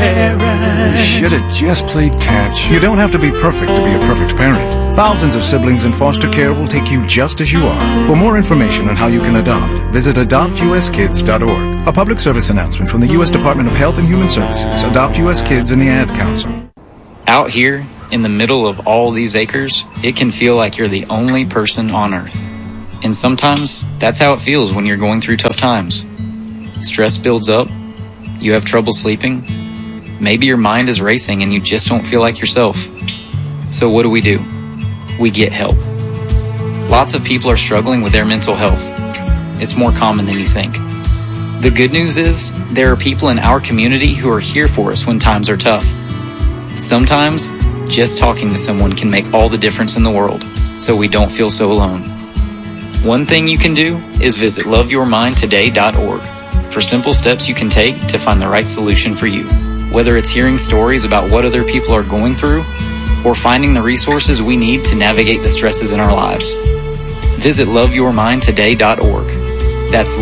parent. Should have just played catch. You don't have to be perfect to be a perfect parent. Thousands of siblings in foster care will take you just as you are. For more information on how you can adopt, visit adoptuskids.org. A public service announcement from the U.S. Department of Health and Human Services, Adopt U.S. Kids, and the Ad Council. Out here, in the middle of all these acres, it can feel like you're the only person on Earth. And sometimes, that's how it feels when you're going through tough times. Stress builds up, you have trouble sleeping, maybe your mind is racing and you just don't feel like yourself. So what do? We get help. Lots of people are struggling with their mental health. It's more common than you think. The good news is, there are people in our community who are here for us when times are tough. Sometimes, just talking to someone can make all the difference in the world, so we don't feel so alone. One thing you can do is visit loveyourmindtoday.org for simple steps you can take to find the right solution for you. Whether it's hearing stories about what other people are going through, or finding the resources we need to navigate the stresses in our lives. Visit loveyourmindtoday.org. That's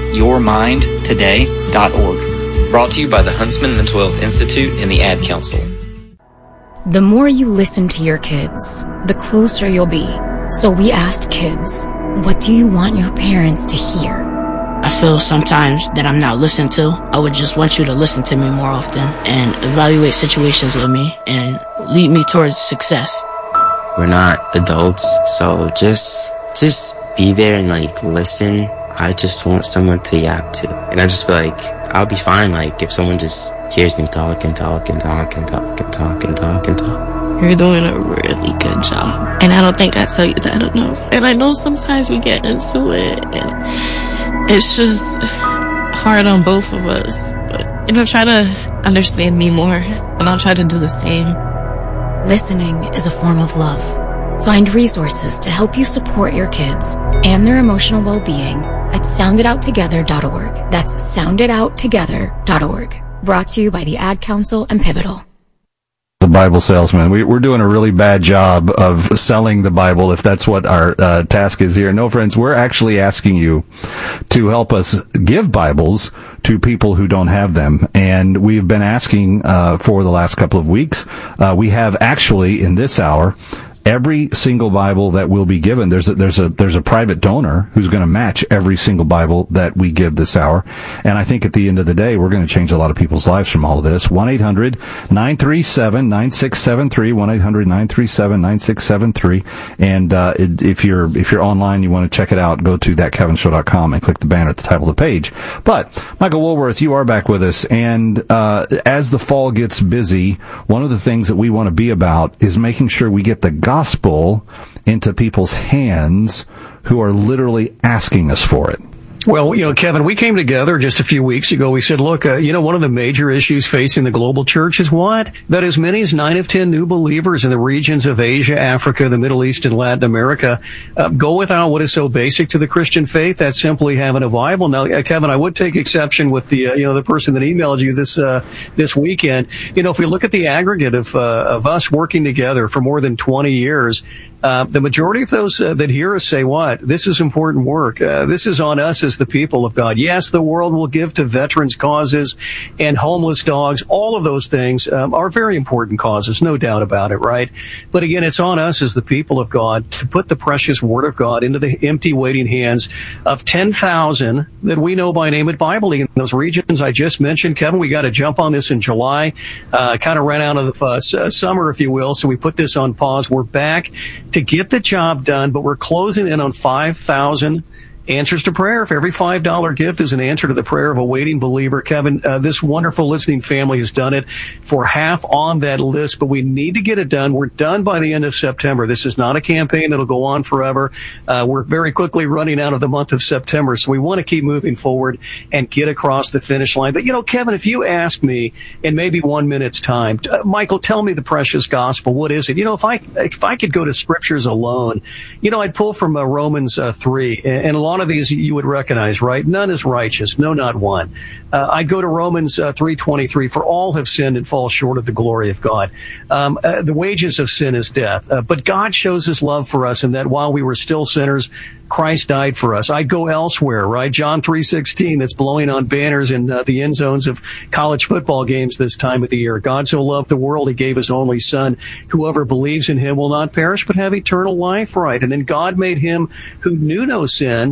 loveyourmindtoday.org. Brought to you by the Huntsman Mental Health Institute and the Ad Council. The more you listen to your kids, the closer you'll be. So we asked kids, what do you want your parents to hear? I feel sometimes that I'm not listened to. I would just want you to listen to me more often and evaluate situations with me and lead me towards success. We're not adults, so just be there and listen. I just want someone to yap to. And I just feel like I'll be fine if someone just hears me talk and talk and talk and talk and talk and talk and talk. You're doing a really good job. And I don't think I tell you that enough. And I know sometimes we get into it and it's just hard on both of us. But, try to understand me more and I'll try to do the same. Listening is a form of love. Find resources to help you support your kids and their emotional well-being at sounditouttogether.org. That's sounditouttogether.org. Brought to you by the Ad Council and Pivotal. The Bible salesman. We're doing a really bad job of selling the Bible, if that's what our task is here. No, friends, we're actually asking you to help us give Bibles to people who don't have them. And we've been asking for the last couple of weeks. We have actually, in this hour, every single Bible that will be given, there's a private donor who's going to match every single Bible that we give this hour. And I think at the end of the day, we're going to change a lot of people's lives from all of this. 1-800-937-9673, 1-800-937-9673. And if you're online, you want to check it out, go to thatkevinshow.com and click the banner at the top of the page. But Michael Woolworth, you are back with us, and as the fall gets busy, one of the things that we want to be about is making sure we get the gospel into people's hands who are literally asking us for it. Well, Kevin, we came together just a few weeks ago. We said, look, one of the major issues facing the global church is what? That as many as 9 of 10 new believers in the regions of Asia, Africa, the Middle East, and Latin America go without what is so basic to the Christian faith. That's simply having a Bible. Now, Kevin, I would take exception with the person that emailed you this weekend. If we look at the aggregate of us working together for more than 20 years, the majority of those that hear us say what? This is important work. This is on us as the people of God. Yes, the world will give to veterans causes and homeless dogs. All of those things are very important causes, no doubt about it, right? But again, it's on us as the people of God to put the precious Word of God into the empty, waiting hands of 10,000 that we know by name at Bible League. In those regions I just mentioned, Kevin, we got to jump on this in July. Kind of ran out of the summer, if you will, so we put this on pause. We're back to get the job done, but we're closing in on 5,000 answers to prayer. If every $5 gift is an answer to the prayer of a waiting believer, Kevin, this wonderful listening family has done it for half on that list, but we need to get it done. We're done by the end of September. This is not a campaign that'll go on forever. We're very quickly running out of the month of September, so we want to keep moving forward and get across the finish line. But, Kevin, if you ask me in maybe 1 minute's time, Michael, tell me the precious gospel. What is it? If I could go to scriptures alone, I'd pull from Romans 3, and a lot one of these you would recognize, right? None is righteous, no, not one. I'd go to Romans 3:23, for all have sinned and fall short of the glory of God. The wages of sin is death, but God shows his love for us in that while we were still sinners, Christ died for us. I'd go elsewhere, right? John 3:16, that's blowing on banners in the end zones of college football games this time of the year. God so loved the world, he gave his only son. Whoever believes in him will not perish, but have eternal life, right? And then God made him who knew no sin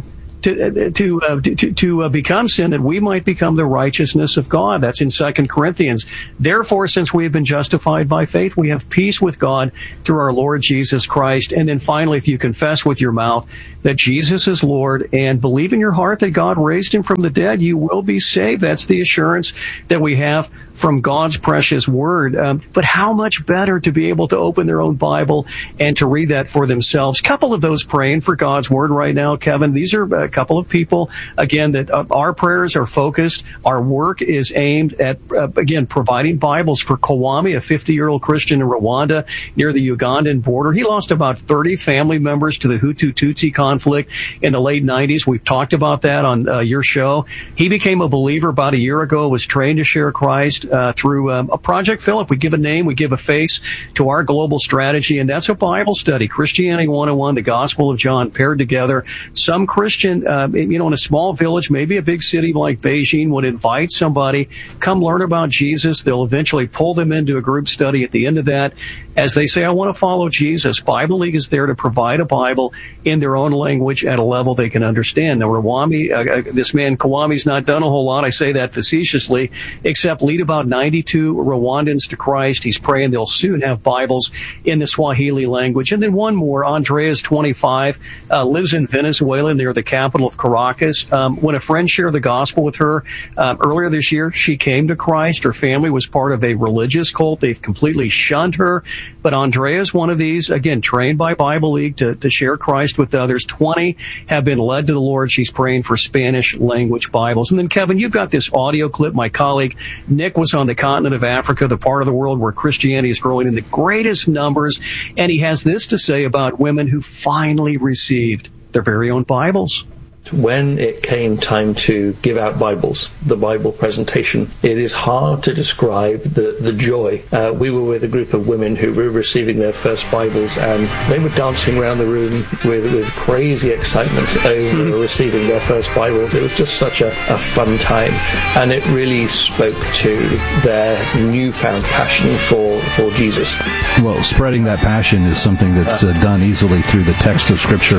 to become sin, that we might become the righteousness of God. That's in 2 Corinthians. Therefore, since we have been justified by faith, we have peace with God through our Lord Jesus Christ. And then finally, if you confess with your mouth that Jesus is Lord and believe in your heart that God raised him from the dead, you will be saved. That's the assurance that we have from God's precious word. But how much better to be able to open their own Bible and to read that for themselves. Couple of those praying for God's word right now, Kevin. These are a couple of people, again, that our prayers are focused. Our work is aimed at, again, providing Bibles for Kawami, a 50-year-old Christian in Rwanda near the Ugandan border. He lost about 30 family members to the Hutu-Tutsi conflict in the late 90s. We've talked about that on your show. He became a believer about a year ago, was trained to share Christ through a Project Philip. We give a name, we give a face to our global strategy, and that's a Bible study. Christianity 101, the Gospel of John paired together. Some Christian, in a small village, maybe a big city like Beijing, would invite somebody, come learn about Jesus. They'll eventually pull them into a group study at the end of that. As they say, I want to follow Jesus. Bible League is there to provide a Bible in their own language at a level they can understand. Now, this man Kawami's not done a whole lot. I say that facetiously, except lead about 92 Rwandans to Christ. He's praying they'll soon have Bibles in the Swahili language. And then one more, Andrea's 25, lives in Venezuela near the capital of Caracas. When a friend shared the gospel with her earlier this year, she came to Christ. Her family was part of a religious cult. They've completely shunned her. But Andrea is one of these, again, trained by Bible League to share Christ with others. 20 have been led to the Lord. She's praying for Spanish language Bibles. And then, Kevin, you've got this audio clip. My colleague Nick was on the continent of Africa, the part of the world where Christianity is growing in the greatest numbers. And he has this to say about women who finally received their very own Bibles. When it came time to give out Bibles, the Bible presentation, it is hard to describe the joy. We were with a group of women who were receiving their first Bibles, and they were dancing around the room with crazy excitement over receiving their first Bibles. It was just such a fun time, and it really spoke to their newfound passion for Jesus. Well, spreading that passion is something that's done easily through the text of Scripture,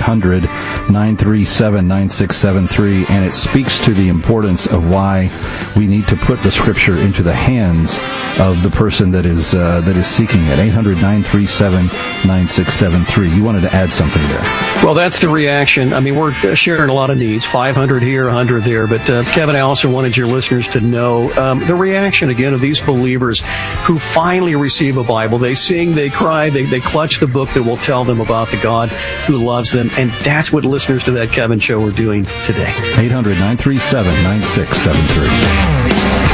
1-800-937-9673, and it speaks to the importance of why we need to put the Scripture into the hands of the person that is seeking it. 800-937-9673. You wanted to add something there. Well, that's the reaction. I mean, we're sharing a lot of needs, 500 here, 100 there. But, Kevin, I also wanted your listeners to know the reaction, again, of these believers who finally receive a Bible. They sing, they cry, they clutch the book that will tell them about the God who loves them. And that's what listeners to that Kevin show are doing today. 800-937-9673.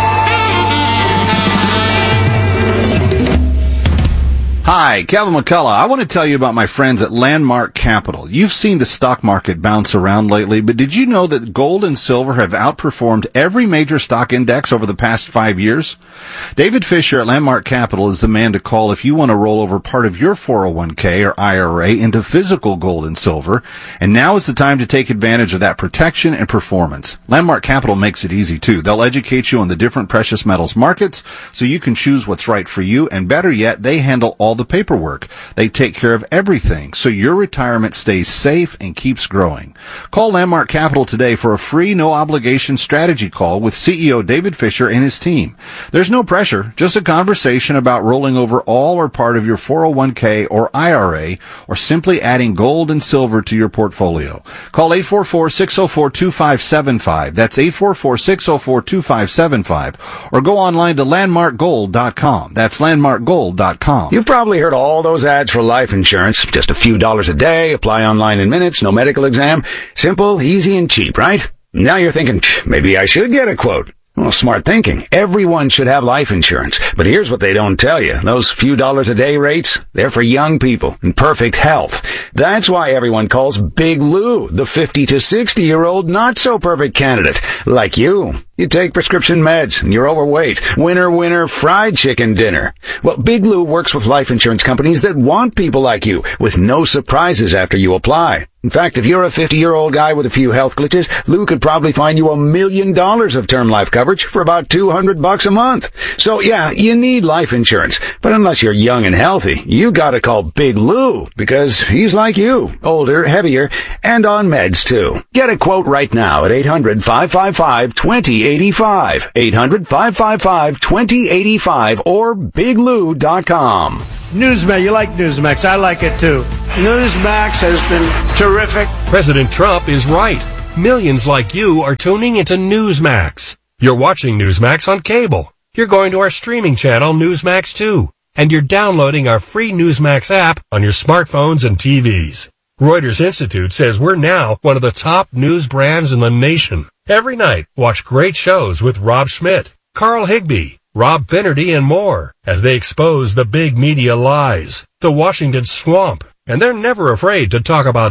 Hi, Kevin McCullough. I want to tell you about my friends at Landmark Capital. You've seen the stock market bounce around lately, but did you know that gold and silver have outperformed every major stock index over the past 5 years? David Fisher at Landmark Capital is the man to call if you want to roll over part of your 401k or IRA into physical gold and silver, and now is the time to take advantage of that protection and performance. Landmark Capital makes it easy, too. They'll educate you on the different precious metals markets so you can choose what's right for you, and better yet, they handle all the paperwork. They take care of everything so your retirement stays safe and keeps growing. Call Landmark Capital today for a free, no-obligation strategy call with CEO David Fisher and his team. There's no pressure, just a conversation about rolling over all or part of your 401k or IRA, or simply adding gold and silver to your portfolio. Call 844-604-2575. That's 844-604-2575. Or go online to landmarkgold.com. That's landmarkgold.com. You've probably heard all those ads for life insurance. Just a few dollars a day, apply online in minutes, no medical exam. Simple, easy, and cheap, right? Now you're thinking, maybe I should get a quote. Well, smart thinking. Everyone should have life insurance. But here's what they don't tell you. Those few dollars a day rates, they're for young people in perfect health. That's why everyone calls Big Lou the 50 to 60-year-old not-so-perfect candidate. Like you. You take prescription meds and you're overweight. Winner, fried chicken dinner. Well, Big Lou works with life insurance companies that want people like you with no surprises after you apply. In fact, if you're a 50-year-old guy with a few health glitches, Lou could probably find you $1 million of term life coverage for about $200 a month. So yeah, you need life insurance. But unless you're young and healthy, you gotta call Big Lou because he's like you. Older, heavier, and on meds too. Get a quote right now at 800-555-2085. 800-555-2085 or biglou.com. Newsmax, you like Newsmax. I like it too. Newsmax has been terrific. President Trump is right. Millions like you are tuning into Newsmax. You're watching Newsmax on cable. You're going to our streaming channel, Newsmax 2. And you're downloading our free Newsmax app on your smartphones and TVs. Reuters Institute says we're now one of the top news brands in the nation. Every night, watch great shows with Rob Schmidt, Carl Higbie, Rob Finnerty, and more as they expose the big media lies, the Washington swamp, and they're never afraid to talk about